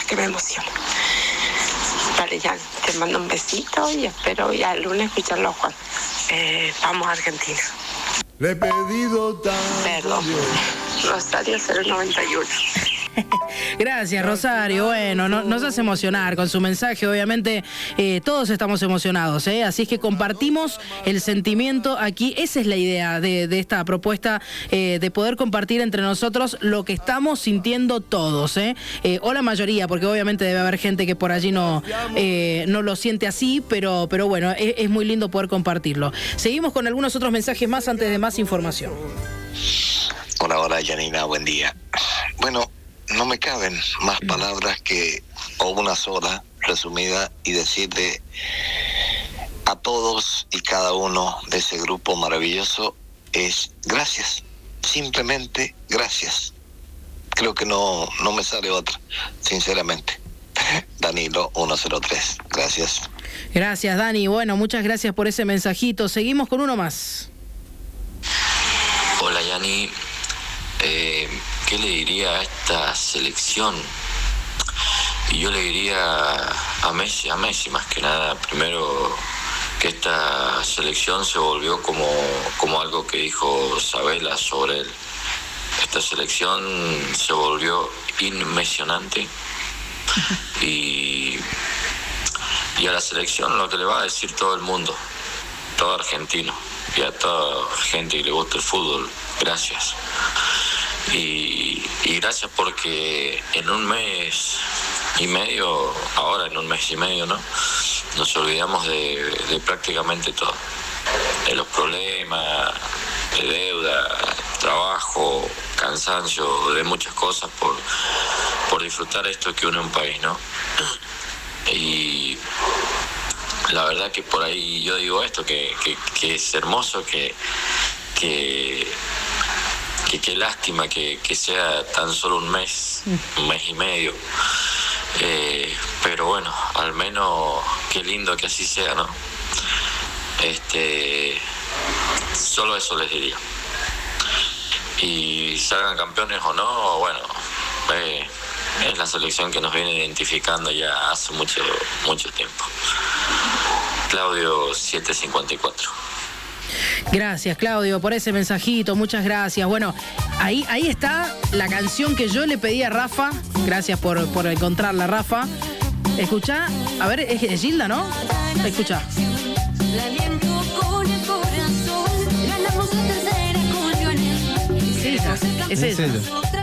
que me emociona. Vale, ya te mando un besito y espero ya el lunes escucharlo, Juan. Vamos a Argentina. Le he pedido tanto. Perdón. Rosario 091. Gracias, Rosario. Bueno, nos hace emocionar con su mensaje. Obviamente, todos estamos emocionados, ¿eh? Así es que compartimos el sentimiento aquí. Esa es la idea de esta propuesta, de poder compartir entre nosotros lo que estamos sintiendo todos, ¿eh? O la mayoría, porque obviamente debe haber gente que por allí no lo siente así, pero bueno, es muy lindo poder compartirlo. Seguimos con algunos otros mensajes más antes de más información. Hola, Janina, buen día. Bueno, no me caben más palabras que o una sola, resumida, y decirle a todos y cada uno de ese grupo maravilloso es gracias, simplemente gracias. Creo que no me sale otra, sinceramente. Danilo 103, gracias. Gracias, Dani. Bueno, muchas gracias por ese mensajito. Seguimos con uno más. Hola, Yani. ¿Qué le diría a esta selección? Y yo le diría a Messi más que nada, primero que esta selección se volvió como algo que dijo Sabela sobre él. Esta selección se volvió inmesionante y a la selección lo que le va a decir todo el mundo, todo argentino y a toda gente que le gusta el fútbol, gracias. Y gracias porque en un mes y medio, ¿no? Nos olvidamos de prácticamente todo, de los problemas, de deuda, trabajo, cansancio, de muchas cosas por disfrutar esto que une un país, ¿no? Y la verdad que por ahí yo digo esto, que es hermoso, que qué lástima que sea tan solo un mes y medio. Pero bueno, al menos qué lindo que así sea, ¿no? Solo eso les diría. Y salgan campeones o no, bueno, es la selección que nos viene identificando ya hace mucho tiempo. Claudio 754. Gracias, Claudio, por ese mensajito, muchas gracias. Bueno, ahí está la canción que yo le pedí a Rafa. Gracias por encontrarla, Rafa. Escuchá, a ver, es Gilda, ¿no? Escuchá. Es ella.